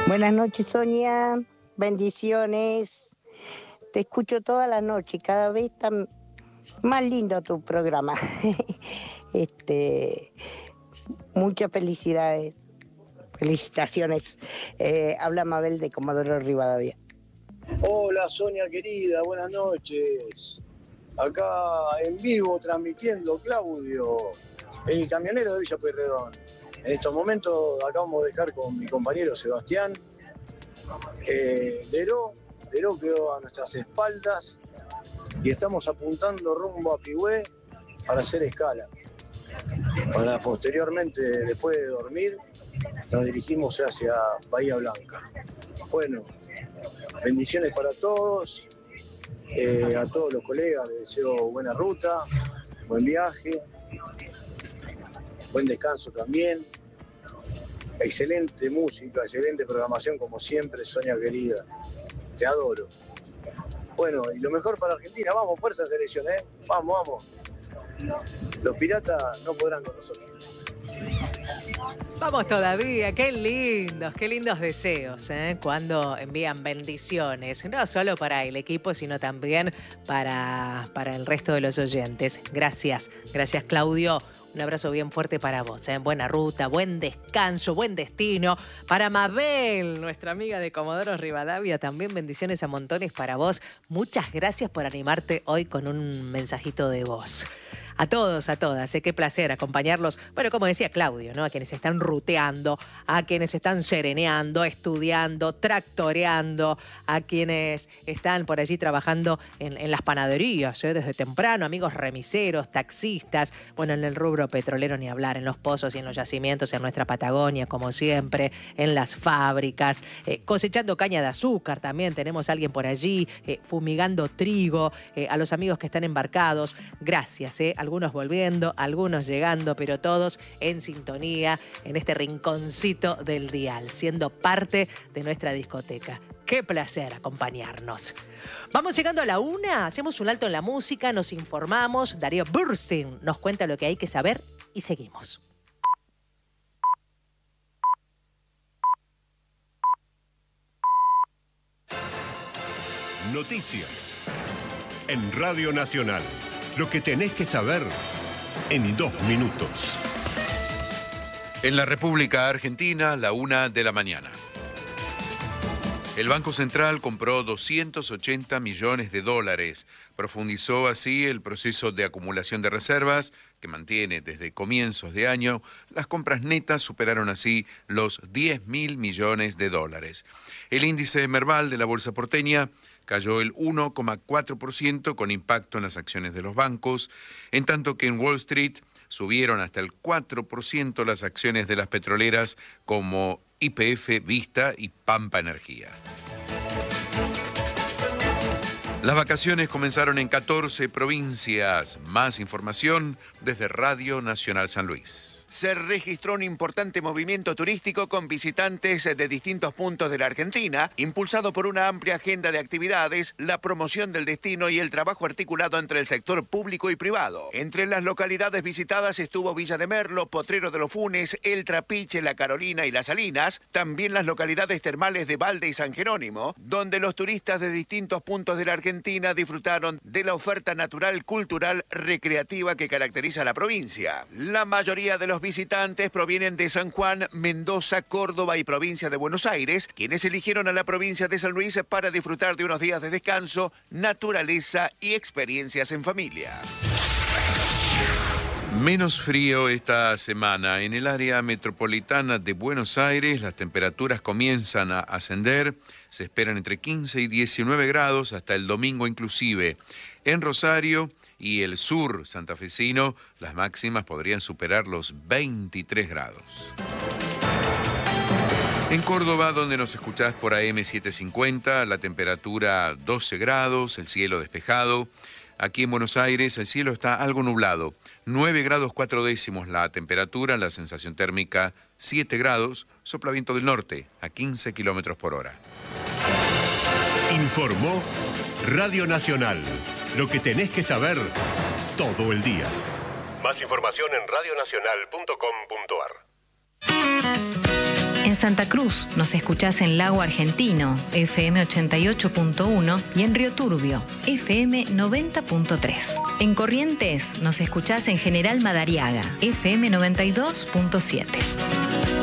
Buenas noches, Sonia. Bendiciones. Te escucho toda la noche. Cada vez está más lindo tu programa. Este, muchas felicidades. Felicitaciones. Habla Mabel de Comodoro Rivadavia. Hola Sonia querida, buenas noches. Acá en vivo transmitiendo Claudio, el camionero de Villa Pueyrredón. En estos momentos acabamos de dejar con mi compañero Sebastián. Deró quedó a nuestras espaldas y estamos apuntando rumbo a Pigüé para hacer escala. Para posteriormente, después de dormir, nos dirigimos hacia Bahía Blanca. Bueno, bendiciones para todos, a todos los colegas les deseo buena ruta, buen viaje, buen descanso también. Excelente música, excelente programación como siempre, Sonia querida. Te adoro. Bueno, y lo mejor para Argentina. Vamos, fuerza selección, ¿eh? Vamos, vamos. Los piratas no podrán con nosotros. Vamos todavía, qué lindos deseos, ¿eh? Cuando envían bendiciones, no solo para el equipo, sino también para el resto de los oyentes. Gracias Claudio, un abrazo bien fuerte para vos, ¿eh? Buena ruta, buen descanso, buen destino. Para Mabel, nuestra amiga de Comodoro Rivadavia, también bendiciones a montones para vos. Muchas gracias por animarte hoy con un mensajito de voz. A todos, a todas, qué placer acompañarlos. Bueno, como decía Claudio, ¿no? A quienes están ruteando, a quienes están sereneando, estudiando, tractoreando, a quienes están por allí trabajando en las panaderías, desde temprano, amigos remiseros, taxistas, bueno, en el rubro petrolero ni hablar, en los pozos y en los yacimientos, en nuestra Patagonia, como siempre, en las fábricas, cosechando caña de azúcar también, tenemos a alguien por allí, fumigando trigo, a los amigos que están embarcados, gracias, algunos volviendo, algunos llegando, pero todos en sintonía en este rinconcito del dial, siendo parte de nuestra discoteca. Qué placer acompañarnos. Vamos llegando a la 1, hacemos un alto en la música, nos informamos, Darío Burstein nos cuenta lo que hay que saber y seguimos. Noticias en Radio Nacional. Lo que tenés que saber en 2 minutos. En la República Argentina, la 1 de la mañana. El Banco Central compró $280 millones. Profundizó así el proceso de acumulación de reservas que mantiene desde comienzos de año. Las compras netas superaron así los $10.000 millones. El índice Merval de la Bolsa porteña cayó el 1,4% con impacto en las acciones de los bancos, en tanto que en Wall Street subieron hasta el 4% las acciones de las petroleras como YPF, Vista y Pampa Energía. Las vacaciones comenzaron en 14 provincias. Más información desde Radio Nacional San Luis. Se registró un importante movimiento turístico con visitantes de distintos puntos de la Argentina, impulsado por una amplia agenda de actividades, la promoción del destino y el trabajo articulado entre el sector público y privado. Entre las localidades visitadas estuvo Villa de Merlo, Potrero de los Funes, El Trapiche, La Carolina y Las Salinas, también las localidades termales de Valde y San Jerónimo, donde los turistas de distintos puntos de la Argentina disfrutaron de la oferta natural, cultural, recreativa que caracteriza a la provincia. La mayoría de los visitantes provienen de San Juan, Mendoza, Córdoba y provincia de Buenos Aires, quienes eligieron a la provincia de San Luis para disfrutar de unos días de descanso, naturaleza y experiencias en familia. Menos frío esta semana. En el área metropolitana de Buenos Aires las temperaturas comienzan a ascender. Se esperan entre 15 y 19 grados hasta el domingo inclusive. En Rosario y el sur santafesino, las máximas podrían superar los 23 grados. En Córdoba, donde nos escuchás por AM750, la temperatura 12 grados, el cielo despejado. Aquí en Buenos Aires el cielo está algo nublado. 9 grados 4 décimos la temperatura, la sensación térmica 7 grados, sopla viento del norte a 15 kilómetros por hora. Informó Radio Nacional. Lo que tenés que saber todo el día. Más información en radionacional.com.ar. En Santa Cruz nos escuchás en Lago Argentino, FM 88.1 y en Río Turbio, FM 90.3. En Corrientes nos escuchás en General Madariaga, FM 92.7.